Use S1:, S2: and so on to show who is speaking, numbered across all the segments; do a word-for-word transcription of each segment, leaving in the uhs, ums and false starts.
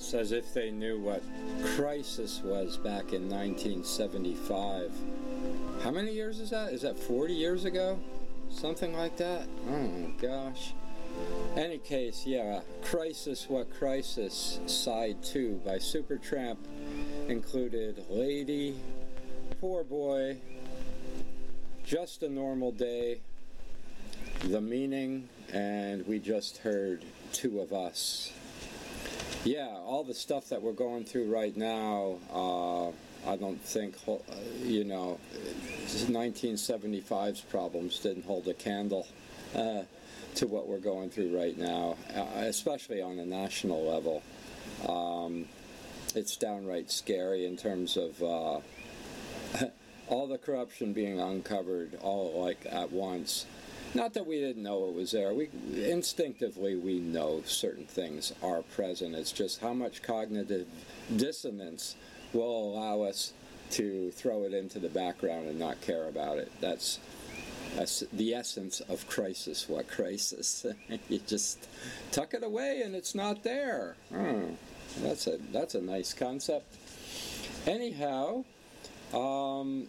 S1: Yes, as if they knew what crisis was back in nineteen seventy-five. How many years is that? Is that forty years ago? Something like that? Oh my gosh. Any case, yeah, Crisis What Crisis, Side two by Supertramp included Lady, Poor Boy, Just a Normal Day, The Meaning, and we just heard Two of Us. Yeah, all the stuff that we're going through right now, uh, I don't think, you know, nineteen seventy-five's problems didn't hold a candle uh, to what we're going through right now, uh, especially on a national level. Um, it's downright scary in terms of uh, all the corruption being uncovered all like at once. Not that we didn't know it was there. We instinctively we know certain things are present. It's just how much cognitive dissonance will allow us to throw it into the background and not care about it. That's, that's the essence of Crisis What Crisis. You just tuck it away and it's not there. Oh, that's a that's a nice concept. Anyhow, um,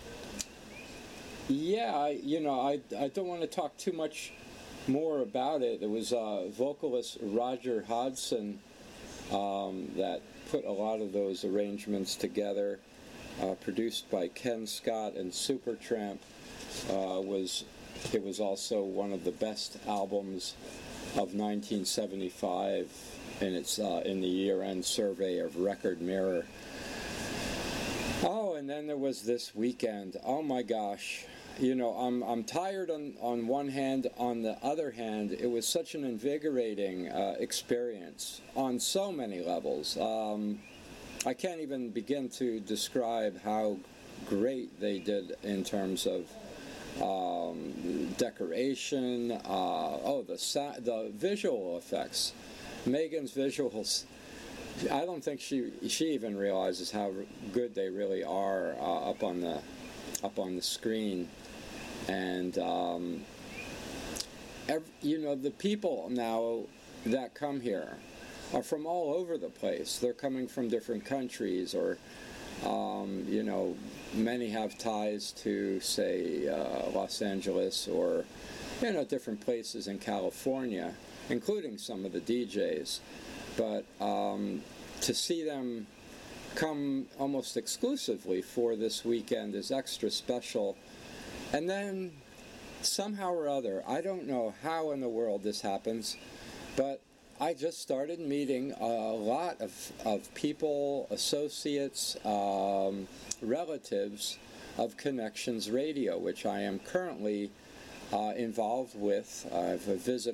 S1: yeah, I, you know, I, I don't want to talk too much more about it. It was uh, vocalist Roger Hodgson um, that put a lot of those arrangements together, uh, produced by Ken Scott and Supertramp. Uh, was it was also one of the best albums of nineteen seventy-five in its uh, in the year-end survey of Record Mirror. Oh, and then there was This Weekend. Oh my gosh. You know, I'm I'm tired on, on one hand. On the other hand, it was such an invigorating uh, experience on so many levels. Um, I can't even begin to describe how great they did in terms of um, decoration. Uh, oh, the sa- the visual effects. Megan's visuals. I don't think she she even realizes how good they really are uh, up on the up on the screen. And, um, every, you know, the people now that come here are from all over the place. They're coming from different countries, or, um, you know, many have ties to, say, uh, Los Angeles or, you know, different places in California, including some of the D Js. But um, to see them come almost exclusively for This Weekend is extra special. And then, somehow or other, I don't know how in the world this happens, but I just started meeting a lot of, of people, associates, um, relatives of Connections Radio, which I am currently uh, involved with. I have a visit